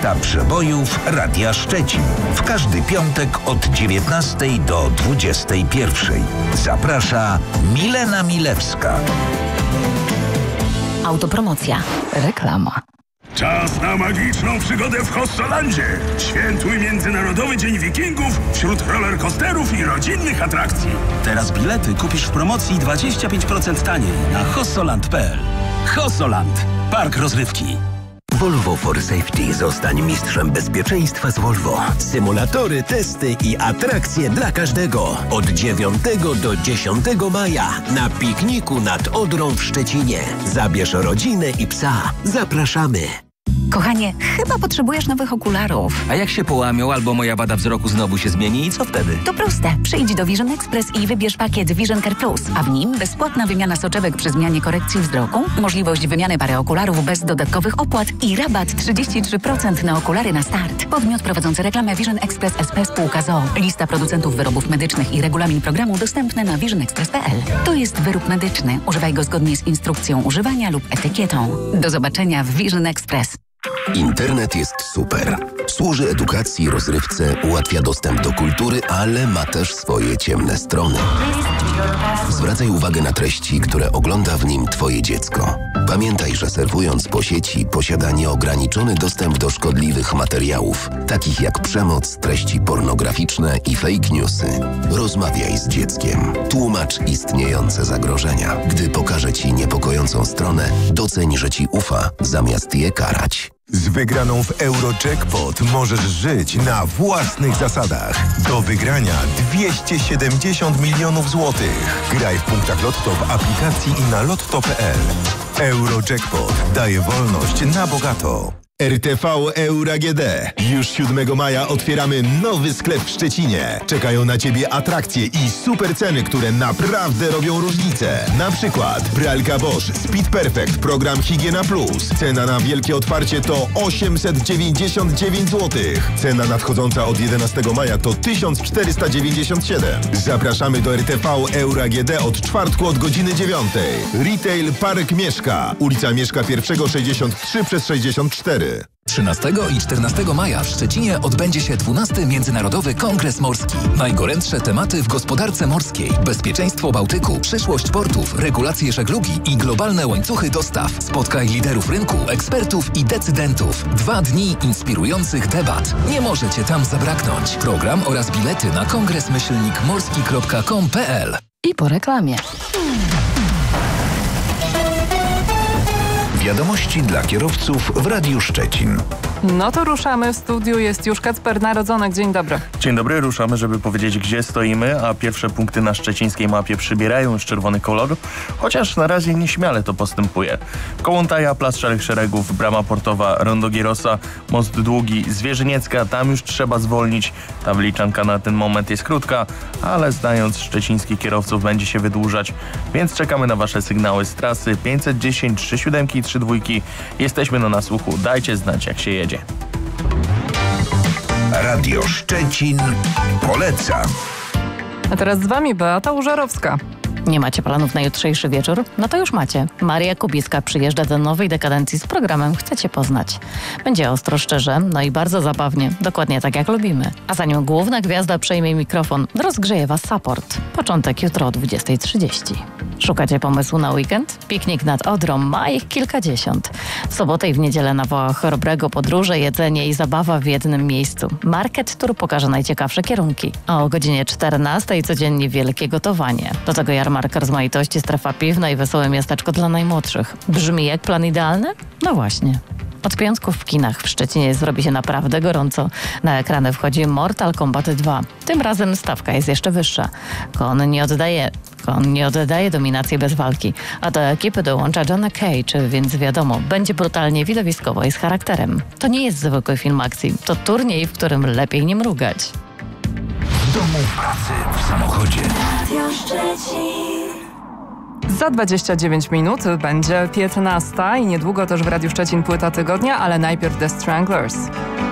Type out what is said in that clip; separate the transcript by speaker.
Speaker 1: Lista przebojów Radia Szczecin. W każdy piątek od 19 do 21. Zaprasza Milena Milewska.
Speaker 2: Autopromocja. Reklama.
Speaker 3: Czas na magiczną przygodę w Hossolandzie. Świętuj Międzynarodowy Dzień Wikingów wśród rollercoasterów i rodzinnych atrakcji.
Speaker 4: Teraz bilety kupisz w promocji 25% taniej na hossoland.pl. Hossoland. Park rozrywki.
Speaker 5: Volvo for Safety. Zostań mistrzem bezpieczeństwa z Volvo. Symulatory, testy i atrakcje dla każdego. Od 9 do 10 maja na pikniku nad Odrą w Szczecinie. Zabierz rodzinę i psa. Zapraszamy.
Speaker 2: Kochanie, chyba potrzebujesz nowych okularów.
Speaker 4: A jak się połamią albo moja wada wzroku znowu się zmieni i co wtedy?
Speaker 2: To proste. Przyjdź do Vision Express i wybierz pakiet Vision Care Plus, a w nim bezpłatna wymiana soczewek przy zmianie korekcji wzroku, możliwość wymiany pary okularów bez dodatkowych opłat i rabat 33% na okulary na start. Podmiot prowadzący reklamę Vision Express SP Spółka z.o.o. Lista producentów wyrobów medycznych i regulamin programu dostępne na visionexpress.pl. To jest wyrób medyczny. Używaj go zgodnie z instrukcją używania lub etykietą. Do zobaczenia w Vision Express.
Speaker 5: Internet jest super. Służy edukacji, rozrywce, ułatwia dostęp do kultury, ale ma też swoje ciemne strony. Zwracaj uwagę na treści, które ogląda w nim Twoje dziecko. Pamiętaj, że surfując po sieci posiada nieograniczony dostęp do szkodliwych materiałów, takich jak przemoc, treści pornograficzne i fake newsy. Rozmawiaj z dzieckiem. Tłumacz istniejące zagrożenia. Gdy pokaże Ci niepokojącą stronę, doceń, że Ci ufa, zamiast je karać.
Speaker 6: Z wygraną w Eurojackpot możesz żyć na własnych zasadach. Do wygrania 270 milionów złotych. Graj w punktach Lotto w aplikacji i na lotto.pl. Eurojackpot daje wolność na bogato. RTV Euro AGD. Już 7 maja otwieramy nowy sklep w Szczecinie. Czekają na Ciebie atrakcje i super ceny, które naprawdę robią różnicę. Na przykład pralka Bosch Speed Perfect, program Higiena Plus. Cena na wielkie otwarcie to 899 zł. Cena nadchodząca od 11 maja to 1497. Zapraszamy do RTV Euro AGD od czwartku od godziny 9. Retail Park Mieszka. Ulica Mieszka I 63/64.
Speaker 7: 13 i 14 maja w Szczecinie odbędzie się 12. Międzynarodowy Kongres Morski. Najgorętsze tematy w gospodarce morskiej. Bezpieczeństwo Bałtyku, przyszłość portów, regulacje żeglugi i globalne łańcuchy dostaw. Spotkaj liderów rynku, ekspertów i decydentów. 2 dni inspirujących debat. Nie możecie tam zabraknąć. Program oraz bilety na kongres-morski.com.pl.
Speaker 2: I po reklamie.
Speaker 1: Wiadomości dla kierowców w Radiu Szczecin.
Speaker 8: No to ruszamy. W studiu jest już Kacper Narodzonek. Dzień dobry.
Speaker 9: Dzień dobry. Ruszamy, żeby powiedzieć, gdzie stoimy, a pierwsze punkty na szczecińskiej mapie przybierają już czerwony kolor, chociaż na razie nieśmiale to postępuje. Kołątaja, Plac Szarych Szeregów, Brama Portowa, Rondo Gierosa, Most Długi, Zwierzyniecka, tam już trzeba zwolnić. Ta wyliczanka na ten moment jest krótka, ale znając szczecińskich kierowców będzie się wydłużać, więc czekamy na Wasze sygnały z trasy 510, 37 i 32. Jesteśmy na nasłuchu. Dajcie znać, jak się jedzie.
Speaker 1: Radio Szczecin poleca.
Speaker 8: A teraz z Wami Beata Użarowska.
Speaker 2: Nie macie planów na jutrzejszy wieczór? No to już macie. Maria Kubiska przyjeżdża do nowej dekadencji z programem Chcecie poznać. Będzie ostro, szczerze, no i bardzo zabawnie. Dokładnie tak jak lubimy. A zanim główna gwiazda przejmie mikrofon, rozgrzeje Was support. Początek jutro o 20:30. Szukacie pomysłu na weekend? Piknik nad Odrą ma ich kilkadziesiąt. W sobotę i w niedzielę na Wołach Chorobrego podróże, jedzenie i zabawa w jednym miejscu. Market Tour pokaże najciekawsze kierunki. A o godzinie 14 codziennie wielkie gotowanie. Do tego jarmark rozmaitości, strefa piwna i wesołe miasteczko dla najmłodszych. Brzmi jak plan idealny? No właśnie. Od piątku w kinach w Szczecinie zrobi się naprawdę gorąco. Na ekrany wchodzi Mortal Kombat 2. Tym razem stawka jest jeszcze wyższa. Kon nie oddaje dominacji bez walki. A do ekipy dołącza Johna Cage, więc wiadomo, będzie brutalnie, widowiskowo i z charakterem. To nie jest zwykły film akcji. To turniej, w którym lepiej nie mrugać.
Speaker 1: W domu, w pracy, w samochodzie.
Speaker 10: Radio Szczecin.
Speaker 8: Za 29 minut będzie 15 i niedługo też w Radiu Szczecin płyta tygodnia, ale najpierw The Stranglers.